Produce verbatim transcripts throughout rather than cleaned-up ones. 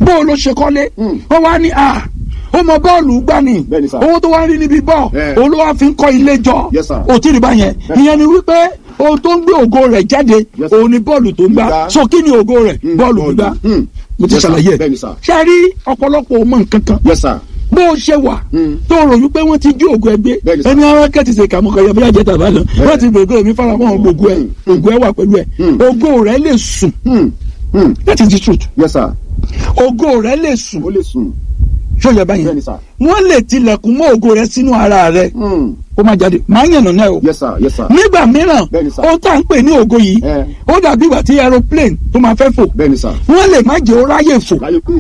bó ló ṣe kọ́lé wọ́n wá ní à ó mọ bọ́ọ̀lù gbá ni owó tó wá ń rí níbi bọ́ọ̀ òun ló wá fi ń kọ́ ilé jọ òtí rí báyẹn ìyẹn ni wípé ohun tó ń gbé ògo rẹ̀ jáde òun ni bọ́ọ̀lù tó ń gbá so kí ni ògo rẹ̀ bọ́ọ̀lù gbígbá mo ti ṣàlàyé ṣe rí ọ̀pọ̀lọpọ̀ ọmọ nǹkan kan bó o ṣe wà tó rò wípé wọ́n ti jí ògo ẹgbẹ́ ẹni ara kẹ́tì ṣe kàmúkọ yẹ bí ajẹ́ tàbá lọ wọ́n ti gbogbo mi fara mọ́ ògo ẹ̀ ògo ẹ̀ wà pẹ̀lú ẹ̀ ògo rẹ̀ lè sùn that is the truth ògo rẹ̀ lè sùn ṣó yẹ báyìí wọ́n lè tilẹ̀kùn mọ́ ògo rẹ̀ sínú ara rẹ̀ ó máa jáde máa ń yànnà náà o nígbà mìíràn ó tá ń pè ní ògo yìí ó dàbí ìgbà tí aeroplane tó máa fẹ́ fò wọ́n lè má jẹ́ ó ráyè fò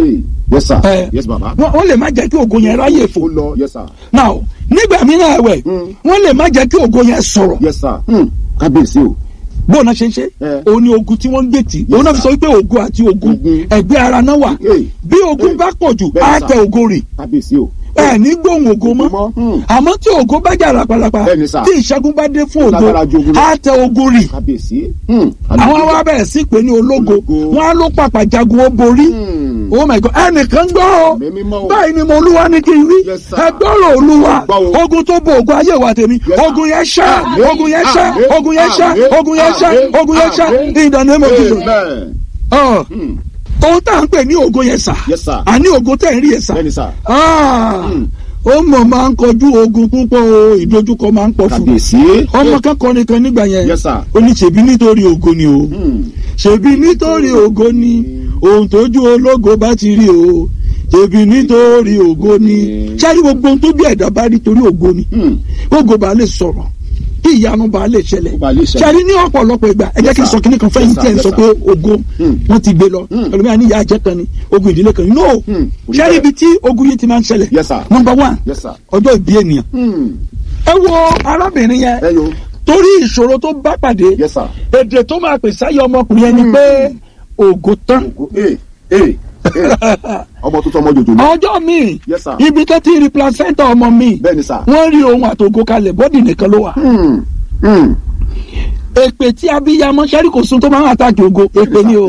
wọ́n lè má jẹ́ kí ògo yẹn ráyè fò now nígbà mìíràn ẹ̀wẹ̀ wọ́n lè má jẹ́ kí ògo yẹn sọ̀rọ̀ kábíyèsí o bóun náà ṣe ń ṣe òun ni ogun tí wọ́n ń gbé tì òun náà fi sọ wípé ogun àti ogun ẹgbẹ́ ara náà wà bí ogun bá pọ̀ jù á tẹ ogo rì ẹ ní gbóhùn ògo mọ́ àmọ́ tí ògo bá jà lápálápá tí ìṣẹ́gun bá dé fún ògo á tẹ ogo rì àwọn wa bẹ̀rẹ̀ sí pé ní ológo wọn á ló pàpà jagun ó borí oh my God ẹnìkan gbọ́ ọ báyìí ni mo olúwa ní kí n rí ẹ gbọ́rọ̀ olúwa ogun tó bo ògo ayé wa tèmi ogun yẹn ṣá ogun yẹn ṣá ogun yẹn ṣá ogun yẹn ṣá ogun yẹn ṣá in the name of Jesus ohun tá à ń pè ní ògo yẹn sà àní ògo tẹ̀ ń rí yẹn sà ó mọ̀ máa ń kojú ogun púpọ̀ o ìdojúkọ máa ń pọ̀ fún ọmọ kẹ́kọ̀ọ́ nìkan nígbà yẹn ó ní ṣèbí nítorí ògo ni o ṣèbí nítorí ògo ni ohun tójú ológo bá ti rí o ṣèbí nítorí ògo ni ṣáàrí gbogbo ohun tó bí ẹ̀dá bá rí torí ògo ni ògo bá lè sọ̀rọ̀ kí ìyanu bá lè ṣẹlẹ̀ ṣáàrí ní ọ̀pọ̀lọpọ̀ ìgbà ẹ jẹ́ kí n sọ kíní kan fẹ́yìn tí ẹ̀ ń sọ pé ògo wọ́n ti gbé lọ ẹlòmíràn ní ìyá àjẹ́ kan ni ogun ìdílé kan ni no ṣáàrí ibi tí ogun yìí ti máa ń ṣẹlẹ̀ number one ọjọ́ ìbí ènìyàn ẹ wo arábìnrin yẹn torí ìṣòro tó bá pàdé èdè tó máa pè sáyé ọmọkùnrin yẹn ni pé ògo tán ọmọ tuntun ọmọ jòjò ní. ọjọ́ mi ibi tó ti rí placenta ọmọ mi wọ́n rí ohun àtògo kalẹ̀ bọ́dì nìkan ló wà. èpè tí abiyamọ sẹ́rí kò sun tó máa ń àtàkì ògo èpè ni o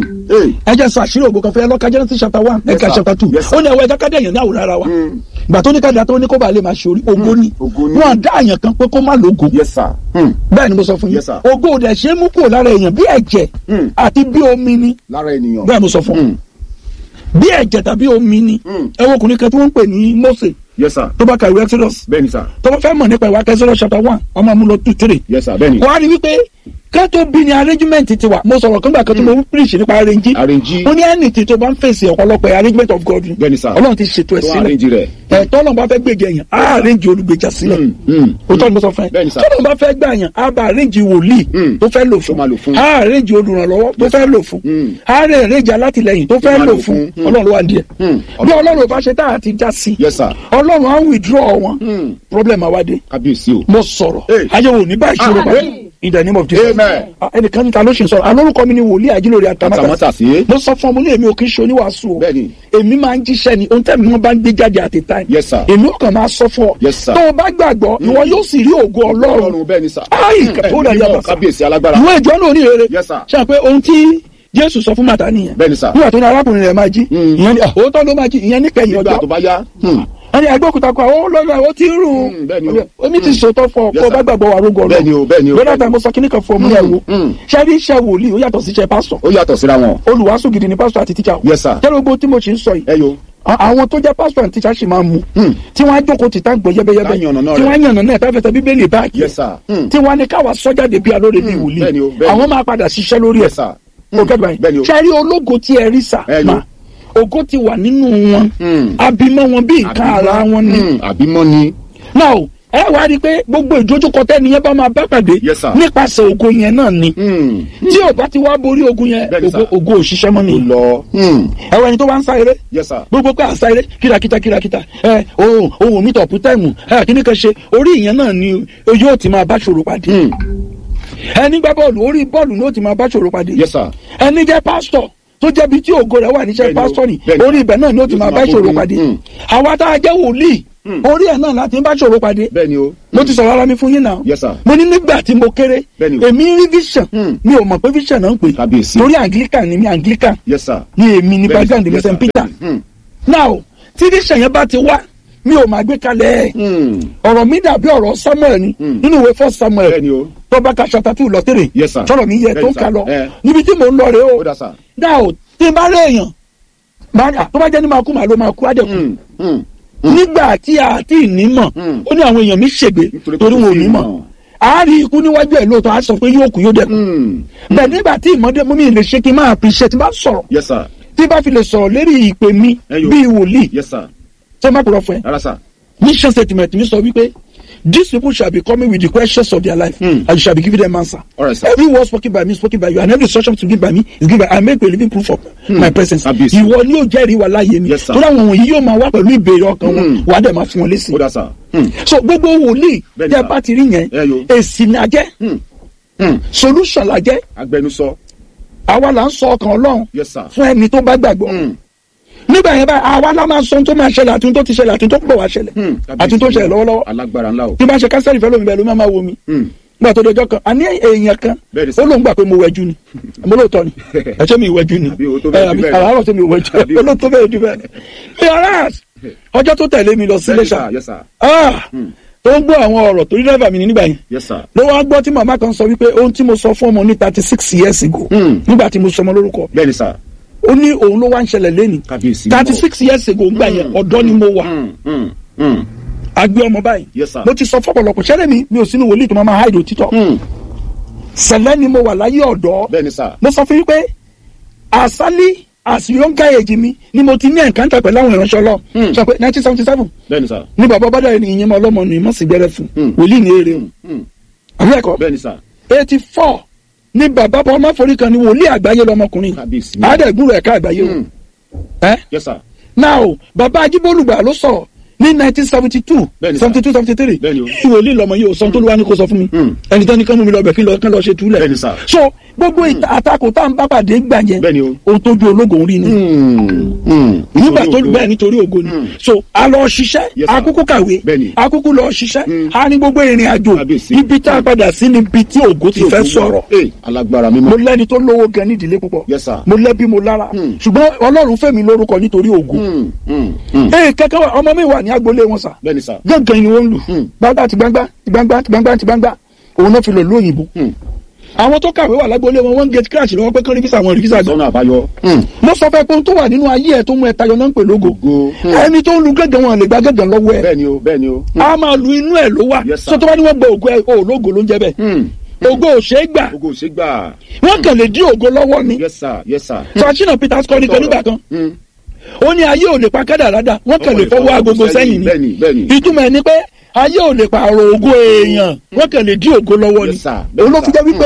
ẹ jẹ́ sọ àṣírí ògo kan fẹ́ lọ́ka Genesis chapter one ẹ̀ka chapter two ó ní ẹ̀wọ́ ẹ̀ka kádé èèyàn ní àwòrán ara wa gbà tó ní kádé àtọ́ ní kó bá lè máa ṣe orí ògo ni wọ́n dá àyàn kan pé kó má lógo bẹ́ẹ̀ ni mo sọ fún yín ògo ò dẹ̀ ṣe é mú kúrò lára èèyàn bí ẹ̀jẹ̀ àti bí omi ni bẹ́ẹ̀ mo sọ fún yín bí ẹ̀jẹ̀ tàbí omi ni ẹ wo ọkùnrin kan tí wọ́n ń pè ní Mósè tó bá ka ìwé Exodus tó bá fẹ́ mọ̀ nípa ìwé Exodus chapter one ọmọ amúlọ two three wọ́n á rí wípé kẹ́tọ́ bí ni arrangement ti wà mo sọ̀rọ̀ kọ́ńgbà kan tó mo ń preach nípa arrange ó ní ẹnìtì tó bá ń fèsì ọ̀pọ̀lọpọ̀ arrangement of God Ọlọ́run ti ṣètò ẹ̀ sílẹ̀ ẹ̀ tọ́lọ́n bá fẹ́ gbèjà èèyàn á arrange olùgbèjà sílẹ̀ o tọ́ ni mo sọ fún ẹ tọ́lọ́n bá fẹ́ gbà èèyàn á bá arrange wòlíì tó fẹ́ lò fún á arrange olùrànlọ́wọ́ tó fẹ́ lò fún á arrange alátìlẹyìn tó fẹ́ lò fún Ọlọ́run ló wà díẹ̀ bí Ọlọ́run bá ṣe tá a ti já sí Ọlọ́run á withdraw wọn problem àwádé mo sọ̀rọ̀ ayé wo ní bá ìṣòro báyìí in the name of Jesus. ẹnìkan níta ló ṣe sọ alórúkọ mi ni wòlíì àjílórí àtàmátàsí mo sọ fún ọmọ ní èmi ò kí ń ṣe oníwàásù o èmi máa ń jíṣẹ́ ni ohun tẹ́mi wọn bá ń gbé jáde at a time èmi ò kàn máa sọ fún ọ tó o bá gbàgbọ́ ìwọ yóò sì rí ògo Ọlọ́run ayi kàtó dàbí àbàkà ìwọ ìjọ náà ní rere ṣe pé ohun tí Jésù sọ fún màtá nìyẹn nígbà tó ní arákùnrin rẹ̀ máa jí ìyẹn ní òótọ́ ló máa jí ìyẹn níkẹyìn ọjọ́ ẹni agbókuta kọ àwọn olórí àwọn tí ń rùn omi ti sòtọ́ fọ kó bá gbàgbọ́ wà rúgọ lọ lọ́dọ̀ àtàwọn sọ kíní kan fún ọmọ ìyàwó ṣẹ́rí iṣẹ́ wòlíì ó yàtọ̀ sí iṣẹ́ pásítọ̀ ó yàtọ̀ síra wọn olùwàásù gidi ni pásítọ̀ àti tíṣà jẹ́rọ gbogbo tí mo ṣe ń sọ yìí àwọn tó jẹ́ pásítọ̀ àti tíṣà ṣì máa mú tí wọ́n á jókòó ti tá gbọ́ yẹ́bẹ́yẹ́bẹ́ tí wọ́n á yànnà náà táfẹ́tẹ́ bíbélì báàgì tí wọ́n á ní káwa sọ́jáde bí alóore bí wòlíì àwọn máa padà ṣiṣẹ́ lórí ẹ̀ ṣẹ́rí ológo tí ẹ rí sà máa ògo ti wà nínú wọn abimọ wọn bí nǹkan ara wọn ni abimọ ni. now ẹ wá rí i pé gbogbo ìdojúkọ tẹ́niyẹn bá máa bá pàdé nípasẹ̀ ògo yẹn náà ni tí ò bá ti wá borí ogun yẹn ògo òṣìṣẹ́ mọ́ ni. ẹ wọ ẹni tó wá ń sá eré gbogbo pé à ń sá eré kírakíta kírakíta ẹ ohun ohun mi tọ̀pù táìmù ẹ kíní kan ṣe orí ìyẹn náà ni yóò ti máa bá ṣòro pàdé ẹni gbá bọ́ọ̀lù orí bọ́ọ̀lù ni ó ti máa bá ṣòro pàdé ẹni jẹ́ pásítọ̀ tó jẹ́bi tí ògo rẹ̀ wà níṣẹ́ pásítọ̀ ni orí ibẹ̀ náà ni ó ti máa bá ìṣòro pàdé àwa tá a jẹ́ wòlíì orí ẹ̀ náà láti ń bá ṣòro pàdé. bẹ́ẹ̀ni o. mo ti sọ̀rọ̀ ara mi fún yín náà. yes sir. mo ní nígbà tí mo kéré. bẹ́ẹ̀ni o. èmi rí vision. mi ò mọ̀ pé vision náà ń pè. kábíyèsí. torí anglican ni mi anglican. yes sir. ni èmi ní background mi Saint Peter. now tí vision yẹn bá ti wá mi ò máa gbé kalẹ̀. ọ̀rọ̀ mi dàbí ọ̀rọ̀ Samuel ni nínú ìwé first Samuel. bẹ́ẹ̀ni o. tọ́ba ka chapter two lọ tèrè. yes sir. sọ̀rọ̀ mi yẹ tó ń ka lọ. níbi tí mò ń lọ rè o. ó dà sà. now tí n bá rí èèyàn máa tó bá jẹ́ ní máa kú màá ló máa kú á dẹ̀ kú. nígbà tí a ti ní mọ̀ ó ní àwọn èèyàn mi ṣègbè torí wọn ò ní mọ̀ a rí ikú níwájú ẹ̀ lóòótọ́ a sọ pé yóò kú yóò dẹ̀ kú. bẹ́ẹ̀ nígbà tí ìmọ̀dé mú mi lè ṣe kí n máa appreciate tí bá sọ̀rọ̀ yes sir. tí bá fi lè sọ̀rọ̀ lérí ìpè mi bíi wòlíì yes sir. tó má kúrọ̀ fún ẹ. rárá sà. mission statement mi sọ wípé these people shall be coming with the questions of their life mm. and you shall be giving them answer. All right, sir. Every word spoken by me spoken by you and every instruction to give by me is given by I make a living proof of mm. my presence. Ìwọ ni yóò jẹ́rìí wà láàyè mi. Yes sir. tó dáwọn wọ̀nyí yóò máa wá pẹ̀lú ìbéèrè ọkàn wọn wà á dẹ̀ máa fún wọn lésì. ó dà sà. so gbogbo wòlíì tẹ́ bá ti rí yẹn èsì ni a jẹ́ solution la jẹ́. agbẹnusọ. àwa là ń sọ ọkàn Ọlọ́run yes sir. fún ẹni tó bá gbàgbọ́. nígbà yẹn báyìí àwa la máa sọ ohun tó máa ṣẹlẹ̀ àti ohun tó ti ṣẹlẹ̀ àti ohun tó pọ̀ wá ṣẹlẹ̀ àti ohun tó ṣẹlẹ̀ lọ́wọ́lọ́wọ́. alágbára ńlá o. tí bá ṣe kásẹ̀rì fẹ́ lómi bẹ́ẹ̀ ló máa máa wo mi. nígbà tó dọjọ́ kan a ní èèyàn kan ó lóun gbà pé mo wẹ̀jú ni mo lóòótọ́ ni ẹ̀ṣẹ́ mi ìwẹ̀jú ni àràárọ̀ tó mi ìwẹ̀jú olóòótọ́ bẹ́ẹ̀ ju bẹ́ẹ̀. yàrá ọjọ́ tó tẹ̀lé mi lọ sí Iléṣà tó ń gbọ́ àwọn ọ̀rọ̀ torí dráìvà mi ní nígbà yẹn ló wá gbọ́ tí màmá kan sọ wípé ohun tí mo sọ fún ọmọ ní thirty six years ago nígbà tí mo sọmọ lórúkọ ó ní òun ló wá ń ṣẹlẹ̀ lẹ́ni thirty six years ago ń gbà yẹn ọ̀dọ́ ni mo wà àgbẹ̀ ọmọ báyìí mo ti sọ fọ́pọ̀lọpọ̀ ṣẹlẹ̀ mi mi ò sínú wòlíì tó máa máa háìdò títọ́ sẹ̀lẹ̀ ni mo wà láyé ọ̀dọ́ mo sọ fún yín pé àsálí as younger age mi ni mo ti ní ẹ̀ǹkántà pẹ̀lú àwọn ìránṣẹ́ Ọlọ́run sọ pé nineteen seventy seven ní bàbá bọ́dà ẹni ìyẹn mọ ọlọ́mọ ni mọ̀ sí gbẹrẹ fún wòlíì ní èrè o àbí ẹ̀kọ́ eighty four ní bàbá bọ́ ọmọ forí kan ní wòlíì àgbáyé lọmọkùnrin àádẹ́gbùrú ẹ̀ka àgbáyé o ẹ́ now bàbá Ajíbólúgbà ló sọ ní nineteen seventy two seventy two seventy three ìwòlíì lọmọ yìí ò sọ tó ló wá ní kó sọ fún mi ẹni tán ní kán mú mi lọ bẹ̀ kí lọ kán lọ ṣe túlẹ̀ so gbogbo àtakò tá à ń bá pàdé gbà yẹn ohun tó ju ológun rí ni nígbà tó bẹ́ẹ̀ nítorí ògo ni so a lọ ṣiṣẹ́ akúkú kàwé akúkú lọ ṣiṣẹ́ a ní gbogbo ìrìn àjò ibi tá a padà sí níbi tí ògo ti fẹ́ sọ̀rọ̀ mo lẹ́ni tó lówó gan ní ìdílé púpọ̀ mo lẹ́bí mo lára ṣùgbọ́n Ọlọ́run fẹ́ mi lórúkọ nítorí ògo ee kẹ́kẹ́ ọmọ mi wà ní agboolé wọn sà gángan ni wọ́n ń lù gbangba ti gbangba ti gbangba ti gbangba ti gbangba òun náà fi lò lóyìnbó àwọn tó kàwé wà lágbólé wọn wọ́n gate crash lọ́wọ́ pé kán rí físà wọn rí físà gan. sọ́nà àbáyọ. mo sọ fẹ́ pé ohun tó wà nínú ayé ẹ̀ tó mú ẹ tayọ náà ń pè lógo. ẹni tó ń lu gángan wọn lè gba gángan lọ́wọ́ ẹ̀. bẹ́ẹ̀ni o bẹ́ẹ̀ni o. a máa lu inú ẹ̀ ló wà. sọ tó bá ní wọ́n gba ògo ẹ̀ o lógo ló ń jẹ bẹ́ẹ̀. ògo ò ṣeé gbà. ògo ò ṣeé gbà. wọ́n kàn lè dí ògo lọ́wọ́ ni. yes sir yes sir. Sachina Peters kọ́ ni kan nígbà kan. ó ní ayé ò lè pa kádàrádà wọ́n kàn lè fọwọ́ agogo sẹ́yìn ni. ìtumọ̀ ẹ̀ ni pé ayé ò lè pààrọ̀ ògo èèyàn wọ́n kàn lè dí ògo lọ́wọ́ ni. òun ló fi jẹ́ wípé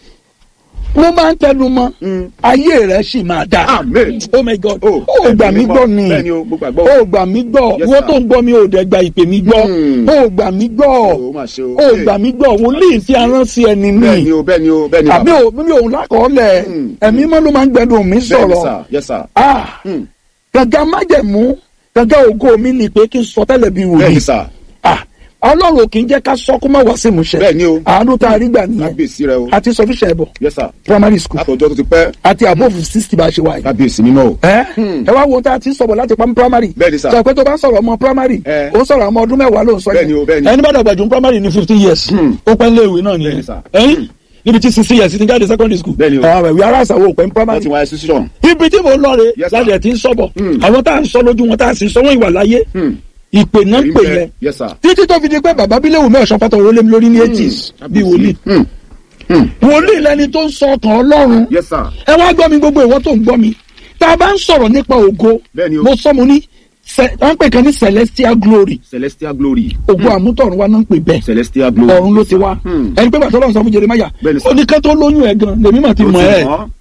mo máa ń tẹnu mọ́ ayé rẹ̀ sì máa dà. oh my God ó gbà mí gbọ́ ni ó gbà mí gbọ́ wọ́n tó ń gbọ́ mi ò dẹ̀ gba ìpè mi gbọ́ ó gbà mí gbọ́ ó gbà mí gbọ́ wòlíì tí a rán sí ẹni mi àbí mi ò lákọọ́lẹ̀ ẹ̀mí mọ́ ló máa ń gbẹdùn mi sọ̀rọ̀ gàgà májẹ̀mú gàgà ògo mi ni pé kí n sọ tẹ́lẹ̀ bí wòlíì Ọlọ́run kì í jẹ́ ká sọ kó má wá sí ìmúṣẹ. bẹ́ẹ̀ni o àánú tá a rí gbà nìyẹn kábíyèsí rẹ o àti sọfíṣẹ ẹbọ primary school àtọjọ́ tó ti pẹ́ àti above sixty bá a ṣe wáyé. kábíyèsí mímọ́ o. ẹ ẹ wá wo tá a ti sọ̀rọ̀ láti pa primary. bẹ́ẹ̀ni sà sọ pé tó bá ń sọ̀rọ̀ ọmọ primary ó ń sọ̀rọ̀ ọmọ ọdún mẹ́wàá ló ń sọ yẹn. bẹ́ẹ̀ni o bẹ́ẹ̀ni ẹni bá dàgbà jù primary ní fifteen years ó pẹ́ lé ìwé náà nìyẹn ẹ̀yìn níbi tí sixty years ti jáde secondary school. bẹ́ẹ̀ni o àwọn ìwé ara àṣàwọ̀ òpin primary. wọ́n ti wá institution. ibi tí mo lọ rè láti ẹ̀ ti ń sọ̀bọ̀ àwọn tá à ń sọ lójú wọn tá à sì sọ wọn ìwà láyé ìpè náà ń pè yẹn títí tó fi di pé bàbá Bíléwù mẹ́ ọ̀sán pátá òrólé mi lórí ní eighties bí wòlíì wòlíì lẹni tó ń sọ ọkàn Ọlọ́run ẹ wá gbọ́ mi gbogbo ìwọ tó ń gbọ́ mi tá a bá ń sọ̀rọ̀ nípa ògo mo sọ mo ní wọ́n ń pè kan ní celestial glory celestial glory ògo àmútọ̀run wa náà ń pè bẹ́ẹ̀ celestial glory ọ̀run ló ti wá ẹni pé bàtọ́ lọ́run sọ fún Jeremáyà ó ní ká tó lóyún ẹ̀ gan lèmi mà ti mọ̀ ẹ́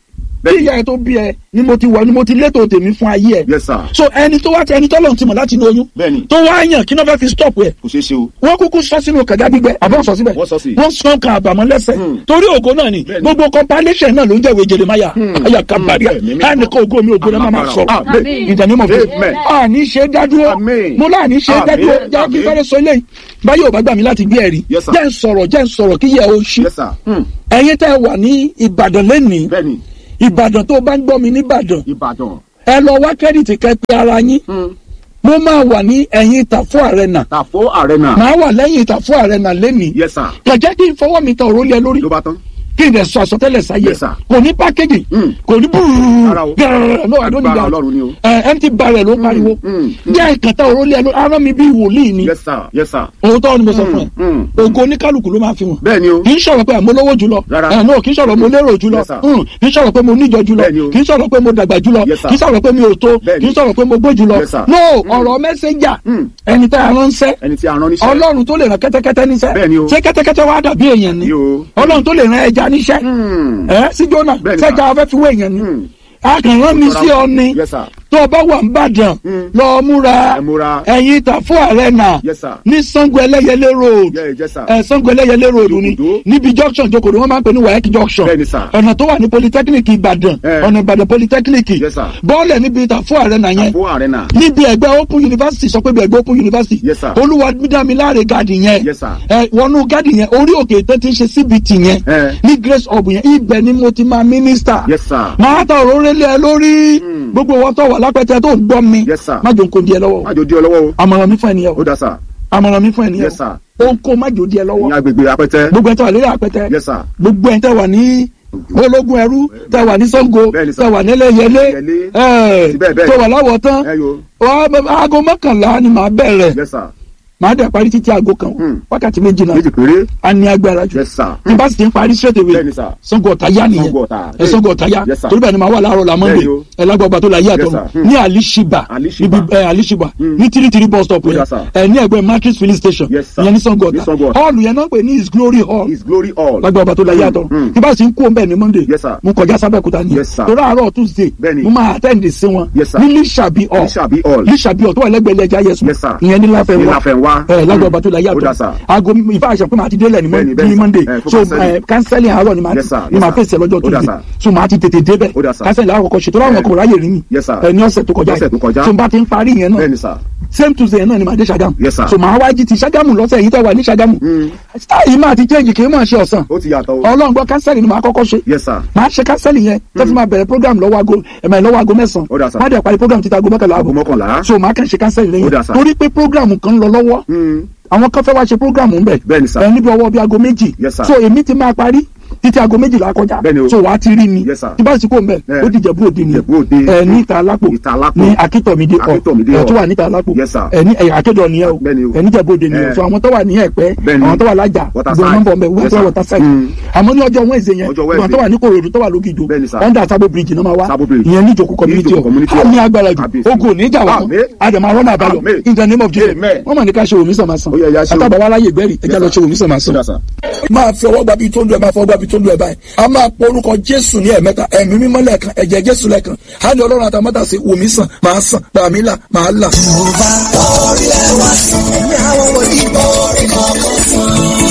bí ìyá ẹ tó bí ẹ ni mo ti wà ni mo ti létò tèmi fún ayé ẹ. Yes, sir. so ẹni tó wá ti ẹni tọ́lọ́run ti mọ̀ láti inú oyún. Bẹ́ẹ̀ni. tó wá yàn kí náà fẹ́ fi stop ẹ. Kò ṣeé ṣe o. wọ́n kúkú sọ sínú kànga gbígbẹ àbọ̀ sọ síbẹ̀. Wọ́n sọ sí. wọ́n sọ kan àbàmọ́ lẹ́sẹ̀. Hmm. torí ògo náà ni Bẹ́ẹ̀ni. gbogbo compilation náà ló ń jẹ́wé Jeremáyà. àyà kábàárì Bẹ́ẹ̀ni. ẹnìkan ògo mi ògo náà máa sọ. Amen. ìdánimọ̀ fún mi. Amen. àní ṣe dádúró. Amen. mo láàní ṣe Amen. dádúró. jẹ́ kí Amen. fẹ́rẹ́ sọ eléyìí báyọ̀ bá gbà mí láti gbé ẹ̀rí. Yes, sir. jẹ́ ń sọ̀rọ̀ jẹ́ ń sọ̀rọ̀ kí yẹ o ṣí. Yes, sir. Hmm. ẹ̀yin tẹ́ wà ní Ìbàdàn lẹ́nìí. Bẹ́ẹ̀ni. Ìbàdàn tó bá ń gbọ́ mi níbàdàn Ìbàdàn. ẹ lọ wá kẹ́rìtì kẹ́pẹ́ ara yín. Hmm. mo máa wà ní ẹ̀yìn Ìtàfọ́ Arena. Tàfó Arena. màá wà lẹ́yìn Ìtàfọ́ Arena lẹ́nìí. Yes, sir. kẹ̀jẹ́ kí n fọwọ́ mi ta òrólé lórí Ló bá tán. kí n dẹ̀ sọ àsọtẹ́lẹ̀ sáyé Yes, sir. kò ní pákéjì Mm. kò ní búrúrú Rárá o. gẹ́rẹ́rẹ́ no I don't need Agbára that Ọlọ́run ni o. ẹ empty barrel ló pariwo mm, mm. jẹ́ ìkàtà òrólé lórí arán mi bí wòlíì ni Yes, sir. Yes, sir. òótọ́ ni mo sọ fún ẹ Mm, ògo oníkálukú ló máa fi wọn Bẹ́ẹ̀ni o. kì í sọ̀rọ̀ pé àmọ́ lówó jùlọ Rárá. ẹ̀ náà kì í sọ̀rọ̀ mo lérò jùlọ Yes, sir. Mm, kì í sọ̀rọ̀ pé mo níjọ jùlọ Bẹ́ẹ̀ni o. kì í sọ̀rọ̀ pé mo dàgbà jùlọ Yes, sir. kì í sọ̀rọ̀ pé mi ò tó Bẹ́ẹ̀ni. kì í sọ̀rọ̀ pé mo gbó jùlọ Yes, sir. no Mm. ọ̀rọ̀ mẹ́sẹ̀jà Mm. ẹni tá a ránṣẹ́ Ẹni tí a rán níṣẹ́. ọlọ́run tó lè rán kẹ́tẹ́kẹ́tẹ́ níṣẹ́ Bẹ́ẹ̀ni o. ṣé kẹ́tẹ́kẹ́tẹ́ wá dàbí èèyàn ni Yo. ọlọ́run tó lè rán ẹja níṣẹ́ Hmm. ẹ sí Jónà Bẹ́ẹ̀ni, sẹ́jà sir. afẹ́ fi wé èèyàn ni Hmm. akànrán mi sí ọ ni Yes, sir. tó o bá wà ń bàdàn Hmm. lọ múra Ẹ múra. ẹ̀yìn Ìtàfọ́ Arena Yes, sir. ní Ṣàngó Ẹlẹ́yẹlé road Yeah, yes, sir. ẹ Ṣàngó Ẹlẹ́yẹlé road ni Jòkòdó. níbi junction Jòkòdó wọ́n máa ń pè ní WAEC junction Bẹ́ẹ̀ni, sir. ọ̀nà tó wà ní polytechnic Ìbàdàn Eh. ọ̀nà Ìbàdàn polytechnic Yes, sir. bọ́ọ̀lẹ̀ níbi Ìtàfọ́ Arena yẹn Tàfó Arena. níbi ẹgbẹ́ open university sọ pé bí ẹgbẹ́ open university Yes, sir. Olúwadamilare gadi yẹn Yes, sir. ẹ wọnú gadi yẹn orí òkè tó ti ń ṣe C B T yẹn Eh. ní Grace Hub yẹn ibẹ̀ ni mo ti máa mínísítà Yes, sir. máa ta òróró lé ẹ lórí Mm. gbogbo wọn tó wà lápẹtẹ tó ń gbọ́ mi Yes, sir. má jò ń kó di ẹ lọ́wọ́ Má jò di ọ lọ́wọ́ o. àmọ̀ràn mi fún ẹnìyẹn Ó o dá, sir. àmọ̀ràn mi fún ẹnìyẹn Yes, sir. o ó ń kó má jò di ẹ Ní lọ́wọ́ agbègbè Apẹtẹ. gbogbo ẹ tó wà lórí àpẹtẹ Yes, sir. gbogbo ẹ tó wà ní ológun ẹrú tó wà ní Ṣàngó Bẹ́ẹ̀ni, sir. tó wà nílẹ̀yẹlé Ẹlẹ́yẹlé. ẹ Bẹ́ẹ̀, bẹ́ẹ̀. tó wà láwọ̀ tán Ẹ yo. aago mọ́kànlá ni màá bẹ̀rẹ̀ Yes, sir. màá dẹ̀ parí títí aago kan Hmm. wákàtí méjì náà Méjì péré. a ní agbára jù Yes, sir. ní bá sì ti ń parí straight away Bẹ́ẹ̀ni, sir. Ṣàngó Ọ̀tà yá nìyẹn Ṣàngó Ọ̀tà. ẹ Ṣàngó Ọ̀tà yá Yes, sir. torí bẹ́ẹ̀ ni màá wà láàárọ̀ la Monday Bẹ́ẹ̀ni o. ẹ lágbàgbà tó la yé Yes, àtọ̀ sir. Hmm. ní Alishiba Alishiba. ibi ẹ Alishiba Hmm. ní tìrìtìrì bus stop Ó yẹn dà, sir. ẹ ní ẹgbẹ́ matrix filling station Yes, sir. ìyẹn ní Ṣàngó Ní Ọ̀tà Ṣàngó Ọ̀tà. hall yẹn náà pè ní His Glory Hall His glory all. lágbàgbà tó la yé àtọ̀ Hmm. tí bá sì ń kú ọ̀nbẹ ní Monday Yes, sir. mo kọjá sábẹ́kúta ni Yes, sir. torí àárọ̀ Tuesday Bẹ́ẹ̀ni. mo máa attend sí wọn Yes, sir. ní Lishabi Hall Lishabi Hall. Lishabi Hall tó wà lẹ́gbẹ̀ẹ́ ilé ẹja yẹsùn Yes, sir. ìyẹn ní láfẹ́ Ní wá Láfẹnwá. ẹ lágbàgbà tó la yé Ó dà, àtọ̀ sir. aago ìfà àṣẹ pé màá ti délẹ̀ ní Bẹ́ẹ̀ni, Mon- bẹ́ẹ̀ni, ní sir. Monday Eh, fún so counseling. counseling àárọ̀ ni màá Yes, sir. ni màá Yes, sir. fèsì lọ́jọ́ Ó dà, Tuesday sir. so màá ti tètè débẹ̀ Ó dà, sir. counseling àárọ̀ kọ̀ọ̀kan ṣètò láwọn Eh. ọkọ̀ ráyè rí mi Yes, sir. ẹ ní ọ̀sẹ̀ tó kọjá Ọ̀sẹ̀ tó kọjá. so n bá ti ń parí yẹn náà Bẹ́ẹ̀ni, sir. same Tuesday yẹn náà ni màá dé Ṣàgámù Yes, sir. so màá wá jí ti Ṣàgámù lọ́sẹ̀ yìí tẹ́ wà ní Ṣàgámù Hmm. yìí máa ti change kì í máa ṣe ọ̀sán Ó ti yàtọ̀ o. Ọlọ́run gbọ́ counseling ni màá kọ́kọ́ ṣe Yes, sir. màá ṣe counseling yẹn tẹ́tí máa bẹ̀rẹ̀ program lọ́wọ́ aago ẹ̀mẹ̀ lọ́wọ́ aago mẹ́sàn-án Ó dà, sir. má dẹ̀ parí program títí aago mọ́kànlá Aago àbọ̀ mọ́kànlá. so màá kàn ṣe counseling Ó lẹ́yìn dà, sir. torí pé program kan ń lọ lọ́wọ́ Hmm. àwọn kan fẹ́ wá ṣe program ń bẹ̀ Bẹ́ẹ̀ni, sir. ẹ níbi ọwọ́ bíi aago méjì Yes, sir. so èmi ti máa parí títí aago méjìlá kọjá Bẹ́ẹ̀ni o. so wàá ti rí mi Yes, sir. tí bá sì kó mbẹ Eh. ó di Ìjẹ̀bú Òde ni Ìjẹ̀bú Òde. ẹ ní Ìta Alápò Ìta Alápò. ní Akíntọ̀mídé ọ̀ Akíntọ̀mídé ẹ hall. tó wà ní Ìta Alápò Yes, sir. ẹ ní ẹ̀yà Akédọ̀ nìyẹn o Bẹ́ẹ̀ni o. ẹ ní Ìjẹ̀bú Òde ni o Eh. so àwọn tó wà ní Ẹ̀pẹ́ Bẹ́ẹ̀ni o. àwọn tó wà lájà Waterside. gbogbo nọ́mbà ọmọ Yes, ìwé sir. Waterside Hmm. àmọ́ ní ọjọ́ Wednesday yẹn Ọjọ́ àwọn tó wà ní Kòròdú tó wà Lógìjò Bẹ́ẹ̀ni, sir. under Sabo Bridge náà máa wá Sabo Bridge. ìyẹn ní Ìjòkó community Ìjòkó community hall hall. ní agbára jù Kábíyèsí. ogun ò ní jà wá Amen. àdèmà rọ́nà àbáyọ Amen. in the name of Jesus Amen. wọ́n mọ̀ ní ká ṣe òmí sàn máa sàn Ó yẹ, ya ṣe o. àtàbà wa láyè gbẹ́rì ẹja lọ ṣe òmí sàn máa sàn Ó dà, sir. máa fi ọwọ́ gbàbí tó ń lu ẹ̀ máa fọwọ́ gbàbí tó ń lu ẹ̀ báyìí a máa pọ orúkọ Jésù ní ẹ̀mẹ́ta ẹ̀mí mímọ́ lẹ́ẹ̀kan ẹ̀jẹ̀ Jésù lẹ́ẹ̀kan á ní Ọlọ́run àtàmọ́tà sí wòmí sàn máa sàn gbàmí là máa là. Yorùbá orí ẹwà sí ẹ̀mí àwọn wòlíì borí kọ̀ọ̀kan fún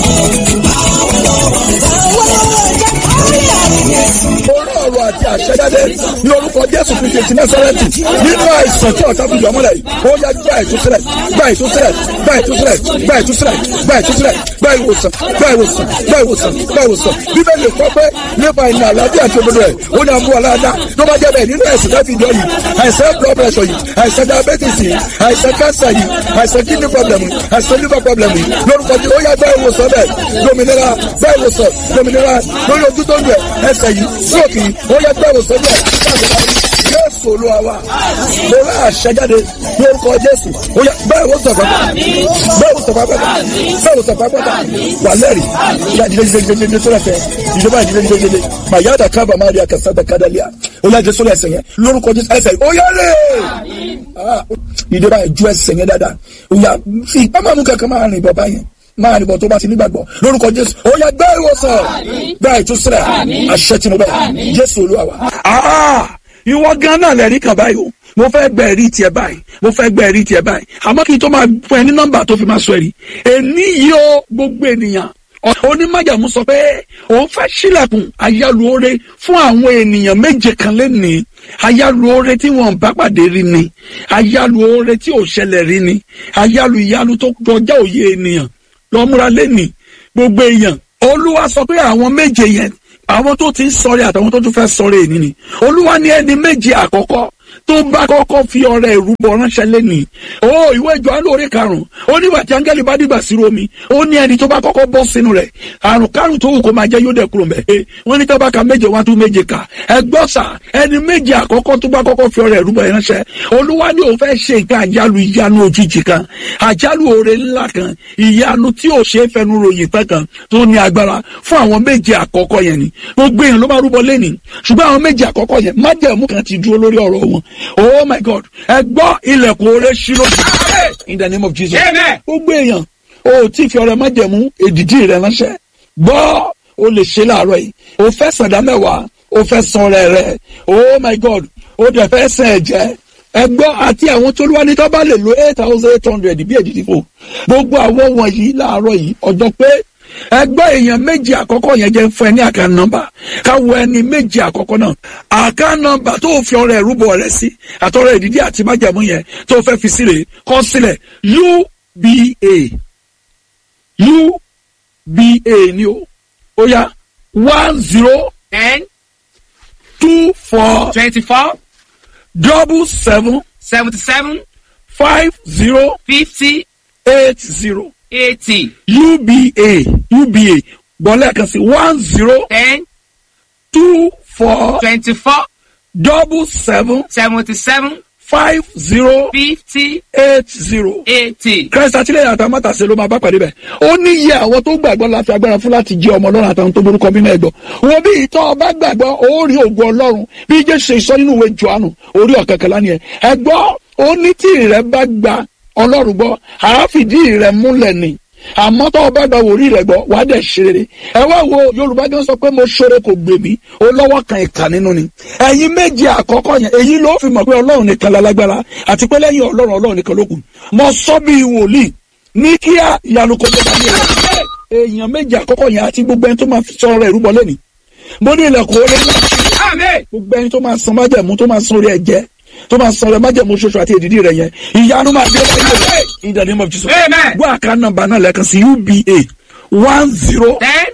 orí ọ̀rọ̀ àti àṣẹjáde ní orúkọ Jésù Kristi ti Násárẹ́tì nínú àìsàn tí ọ̀tá fi jọmọ́lẹ̀ yìí ó yá gba ìtúsílẹ̀ gba ìtúsílẹ̀ gba ìtúsílẹ̀ gba ìtúsílẹ̀ gba ìtúsílẹ̀ gba ìwòsàn gba ìwòsàn gba ìwòsàn gba ìwòsàn Bíbélì kọ pé nípa ìnà àlàáfíà àti òdodo ẹ̀ ó ní àmú aláàdá tó bá jẹ́ bẹ́ẹ̀ nínú ẹ̀sìn láti ìjọ yìí àìsàn blood pressure yìí àìsàn diabetes yìí àìsàn cancer yìí àìsàn kidney problem yìí àìsàn liver problem yìí lórúkọ tí ó yá gba ìwòsàn bẹ́ẹ̀ lómìnira gba ìwòsàn lómìnira lórí ojú tó ń bẹ̀ ẹsẹ̀ yìí sókè yìí ó yá gba ìwòsàn bẹ́ẹ̀ Jésù Olúwa wa mo rà àṣẹjáde lórúkọ Jésù ó yá bẹ́ẹ̀ wò sọ̀fà bẹ́ẹ̀ wò sọ̀fà pátá bẹ́ẹ̀ wò sọ̀fà pátá wà lẹ́rìí ìyá ìdílé ìdílé ìdílé ìdílé sọ́lá tẹ ìjọba ìdílé ìdílé ìdílé màyáda kábà má rí akásádà kádàlíà ó yá Jésù ẹsẹ̀ yẹn lórúkọ Jésù ẹsẹ̀ ó yá lè ìjọba ìjú ẹsẹ̀ yẹn dáadáa ó yá fi ìpamọ́ kankan máa rìn bàbá yẹn máa nìbọn tó bá ti nígbàgbọ́ lórúkọ Jésù ó yá gbé ìwòsàn gbé ìtúsílẹ̀ àṣẹ tí mo bẹ̀ Jésù Olúwa wa. Ìwọ gan náà lẹ́rìí kan báyìí o mo fẹ́ gbẹ ẹ̀rí tiẹ̀ báyìí mo fẹ́ gbẹ ẹ̀rí tiẹ̀ báyìí àmọ́ kí n tó máa fún ẹ ní nọ́mbà tó fi máa sọ ẹ̀rí èní yìí ó gbogbo ènìyàn onímájàmú sọ pé òun fẹ́ ṣílẹ̀kùn ayálùore fún àwọn ènìyàn méje kan lẹ́nìí ayálùore tí wọ́n bá pàdé rí ni ayálùore tí ò ṣẹlẹ̀ rí ni ayálù ìyálù tó kọjá òye ènìyàn lọ́múra lẹ́nìí gbogbo èèyàn Olúwa sọ pé àwọn méje yẹn àwọn tó ti ń sọ̀rẹ́ àtàwọn tó tún fẹ́ sọ̀rẹ́ èní ni Olúwa ní ẹni méje àkọ́kọ́ tó bá kọ́kọ́ fi ọrẹ ìrúbọ ránṣẹ́ lẹ́nìí ó ìwé Jòhánù orí karùn-ún ó nígbà tí áńgẹ́lì bá dìgbà sí romi ó ní ẹni tó bá kọ́kọ́ bọ́ sínú rẹ̀ àrùn kárùn tó wù kó máa jẹ́ yóò dẹ̀ kúrò mẹ́ wọ́n ní tábàkà méje wá tún méje kà ẹgbọ́n sà ẹni méje àkọ́kọ́ tó bá kọ́kọ́ fi ọrẹ ìrúbọ ránṣẹ́ Olúwa ní òun fẹ́ ṣe nǹkan àjálù ìyanu òjijì kan àjálù oore ńlá kan ìyanu tí ò ṣe é fẹnu ròyìn tán kan tó ní agbára fún àwọn méje àkọ́kọ́ yẹn ni gbogbo èèyàn ló máa rúbọ lẹ́nìí ṣùgbọ́n àwọn méje àkọ́kọ́ yẹn májẹ̀mú kan ti dúró lórí ọ̀rọ̀ wọn oh my God ẹ gbọ́ ilẹ̀kùn oore ṣí lójú in the name of Jesus gbogbo èèyàn o tí fi ọrẹ májẹ̀mú èdìdí rẹ ránṣẹ́ gbọ́ o lè ṣe láàárọ̀ yìí o fẹ́ sàdá mẹ́wàá o fẹ́ san ọrẹ rẹ oh my God o dẹ̀ fẹ́ sàn ẹ̀jẹ̀ ẹ gbọ́ àti àwọn tó lúwa ní tó bá lè lo eight thousand eight hundred bí èdìdí fò gbogbo àwọn wọ̀nyí láàárọ̀ yìí ọjọ́ pé ẹgbẹ́ èèyàn méjì àkọ́kọ́ yẹn jẹ́ fún ẹ ní àká nọ́mbà káwọ ẹni méjì àkọ́kọ́ náà àká nọ́mbà tó fi ọrẹ ìrúbọ rẹ sí àtọrẹ ìdídí àti májàmú yẹn tó fẹ́ fi sílẹ̀ kọ sílẹ̀ U B A U B A ni o ó yá one zero ten two four twenty four double seven seventy seven five zero fifty eight zero. eighty U B A U B A gbọ́lẹ̀ kan sí one zero ten two four twenty four double seven seventy seven five zero fifty eight zero. eighty. Christ àtìlẹ́yìn àtàmátàsé ló máa bá pàdé bẹ̀. Ó ní iye àwọn tó gbàgbọ́ láti agbára fún láti jẹ́ ọmọ Ọlọ́run àtàwọn tó borúkọ bí náà gbọ́. Wọ́n bí ìtọ́ ọba gbàgbọ́ ó rí ògo Ọlọ́run bí Jésù ṣe sọ nínú ìwé Jòhánù orí ọ̀kẹ́kẹ́lá ni ẹ̀. Ẹ gbọ́ ó ní tí ìrẹ́ bá gba Ọlọ́run gbọ́ àáfìdí ìrẹ́ múlẹ̀ ni. Àmọ́ tó o bá gba wòrí rẹ̀ gbọ́ wàá dẹ̀ ṣe rere. Ẹ wá wo Yorùbá gan sọ pé mo ṣoore kò gbè mí ó lọ́wọ́ kan ìkà nínú ni. Ẹ̀yin méje àkọ́kọ́ yẹn èyí ló fi mọ̀ pé Ọlọ́run nìkan lálágbára àti pé lẹ́yìn Ọlọ́run Ọlọ́run nìkan ló kù. Mo sọ bí wòlíì ní kíá ìyanu kò tó bá ní ẹ̀rọ. Èèyàn méje àkọ́kọ́ yẹn àti gbogbo ẹni tó máa sọ ọ̀rọ̀ ìrúbọ lẹ́nìí. Mo ní ilẹ̀kùn orí ńlá. Gbogbo ẹni tó máa san májẹ̀mú tó máa san orí ẹ̀jẹ̀ tó máa san ọ̀rọ̀ májẹ̀mú ṣoṣo àti èdìdí rẹ̀ yẹn ìyanu máa dé lẹ́yìn in the name of Jesus. Gbọ́ àká nọ́mbà náà lẹ́ẹ̀kan sí U B A one zero ten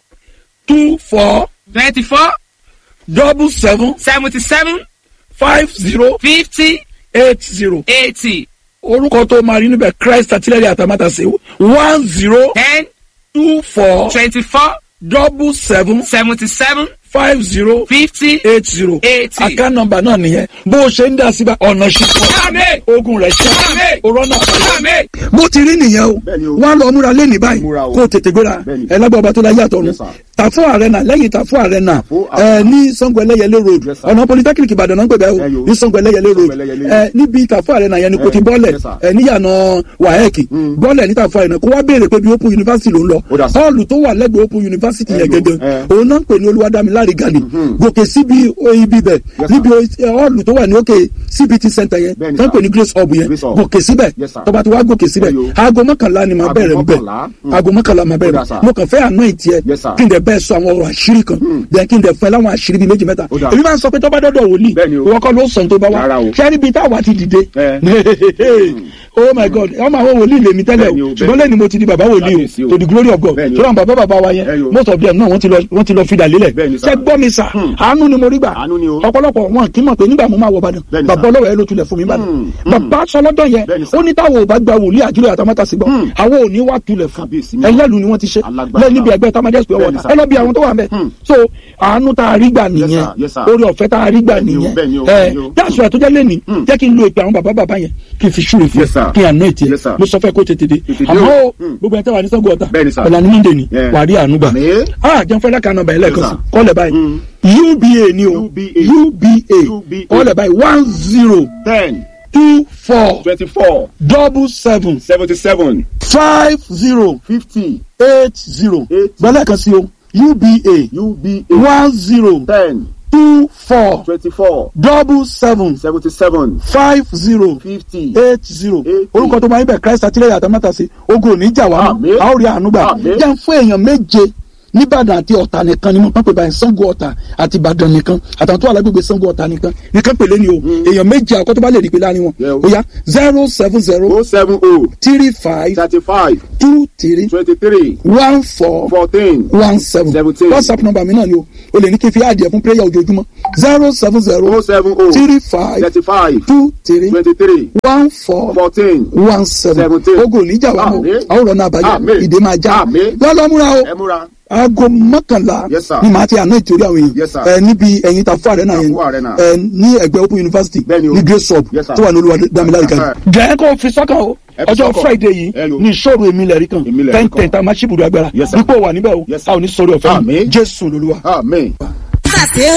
two four twenty four double seven seventy seven five zero fifty eight zero. eighty. Orúkọ tó máa rí níbẹ̀ Christ àtìlẹ́yìn àtàmátàsé one zero ten two four twenty four double seven seventy seven five zero fifty eight zero. eighty. Àká nọ́mbà náà nìyẹn bó o ṣe ń dá síbà ọ̀nà ṣùgbọ́n ogun rẹ̀ ṣe òrọ́nà àpàlẹ́. Bó ti rí nìyẹn o wọ́n á lọ múra lé ní báyìí kó o tètè gbéra ẹ lágbàá ọba tó láyé àtọ̀run Tàfún Arena lẹ́yìn Tàfún Arena ẹ ní Sango Ẹlẹ́yẹlé road ọ̀nà polytechnic Ìbàdàn náà ń pè bẹ́ẹ̀ o ní Sango Ẹlẹ́yẹlé road ẹ níbi Tàfún Arena yẹn ni kò ti bọ́ọ̀lẹ̀ ẹ níyànà wàhẹ́ẹ̀kì bọ́ọ̀lẹ̀ ní Tàfún Arena kó wá béèrè pé bí Open University ló ń lọ họ́ọ̀lù tó wà lẹ́gbẹ̀ẹ́ Open University yẹn gẹ́gẹ́ òun náà ń pè ní Olúwadámiláre Gani gòkè síbi ibi bẹ̀ níbi họ́ọ̀lù tó wà ní òkè C B T center yẹn tó ń pè ní Grace Hub yẹn gòkè síbẹ̀ tó bá ti wá gòkè síbẹ̀ aago mọ́kànlá ni màá bẹ̀rẹ̀ níbẹ̀ aago mọ́kànlá màá bẹ̀rẹ̀ mo kàn fẹ́ àná ìtì ẹ kí n dẹ̀ bẹ́ẹ̀ sọ àwọn ọ̀rọ̀ àṣírí kan bẹ́ẹ̀ kí n dẹ̀ fún ẹ láwọn àṣírí bíi méjì mẹ́ta èmi máa ń sọ pé tó bá dọ́dọ̀ wòlíì ìwọ kọ́ ló sọ tó bá wá ṣẹ́rí bíi táwa ti dìde oh my God ọmọ àwọn wòlíì lèmi tẹ́lẹ̀ o ṣùgbọ́n lẹ́ni mo ti di bàbá wòlíì o to the glory of God tó ràn bàbá bàbá wa yẹn most of them náà wọ́n ti lọ fìdà lélẹ̀ ṣẹ́ gbọ́ mi sà àánú ni mo rí gbà ọ̀pọ̀lọpọ̀ wọn kì í mọ̀ pé nígbà mo máa wọ Ìbàdàn bàbá ọlọ́wọ̀ ẹ ló tulẹ̀ fún mi Ìbàdàn bàbá sọlọ́dọ̀ yẹn ó ní táwọn ò bá gba wòlíì àjùlọ àtàmátàsí gbọ́ àwọn ò ní wá tulẹ̀ fún ẹlẹ́lu ni wọ́n ti ṣe lẹ́yìn níbi ẹgbẹ́ tamadẹ́sì pé wọ́n ẹ lọ bí àwọn tó wà ń bẹ̀ so àánú tá a rí gbà nìyẹn orí ọ̀fẹ́ tá a rí gbà nìyẹn ẹ dáṣọ ẹ̀ tó jẹ́ lẹ́nìí jẹ́ kí n lo ìpè àwọn bàbá bàbá yẹn kí n fi ṣúre fún kí n àná ètì ẹ̀ mo sọ fẹ́ kó tètè dé àmọ́ gbogbo ẹ̀ tẹ́ wà ní Ṣàngó Ọ̀tà ọ̀là ní Monday ni wà á rí àánú gbà á jẹun fẹ́ lákàá nọ́mbà ẹlẹ́ẹ̀kan sí kọ́lẹ̀ báyìí U B A ni o U B A kọ́lẹ̀ báyìí one zero ten two four twenty four double seven seventy seven five zero fifty eight zero eight gbọ́dọ̀ kan sí o U B A U B A one zero ten two four twenty-four double seven seventy-seven five zero fifty eight zero eighty. orúkọ tó máa ń bẹ̀ Christ àtìlẹ́yìn àtàmátàsí ogun òní jà wá Àmín. a ó rí àánú gbà Àmín. jẹ́ ń fún èèyàn méje nìbàdàn àti ọ̀tà nìkan ni mo pàpẹ́ báyìí Ṣàngó ọ̀tà àti ìbàdàn nìkan àtàwọn tó wà lágbègbè Ṣàngó ọ̀tà nìkan nìkan pèlè ni o èèyàn méje àkọ́ tó bá lè rí pé láàrin wọn Yeah, o. ó yá zero seven zero oh seven oh three five thirty-five two three twenty-three one four fourteen one seven seventeen. WhatsApp number mi náà ni o o lè ní kí n fi àdìẹ fún prayer ojoojúmọ́ zero seven zero oh seven oh three five thirty-five two three twenty-three one four fourteen one seven seventeen. ogun oníjà wa mọ Àmín. àwọn ọ̀nà àbáyọ Àmín. ìdè máa já Àmín. lọ́lọ́múra o ẹ múra. aago mọ́kànlá Yes, sir. ni màá ti àná ìtòrí àwọn Yes, sir. èèyàn ẹ níbi ẹ̀yìn Tafu Arena yẹn Tafu Arena. ẹ ní ẹgbẹ́ Open University Bẹ́ẹ̀ni o. ní Grace Shop Yes, sir. tó wà ní Olúwadamilárè Yes, kan. sir. jẹ́ kó o fi sọ́kàn o Ẹ fi ọjọ́ sọ́kàn. Friday yìí Ẹ lò. ní ìṣòro èmi lẹ̀rí kan Èmi lẹ̀rí ten kan. ten tá a máa ṣíbùdó agbára Yes, sir. dípò wà níbẹ̀ o Yes, sir. a ò ní sọ̀rọ̀ ọ̀fẹ́ Àmín. Jésù lolúwa. Àmín. Sàṣe